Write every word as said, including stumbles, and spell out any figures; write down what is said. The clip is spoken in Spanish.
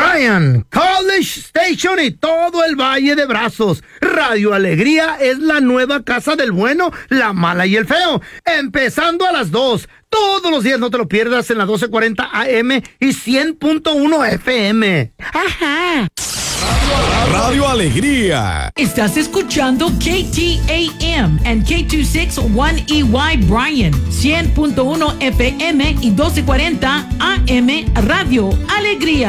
Bryan, College Station y todo el Valle de Brazos. Radio Alegría es la nueva casa del bueno, la mala y el feo. Empezando a las dos. Todos los días no te lo pierdas en la doce cuarenta A M y cien punto uno F M. Ajá. Radio Alegría. Estás escuchando K T A M and K two sixty-one E Y Bryan, cien punto uno F M y doce cuarenta A M Radio Alegría.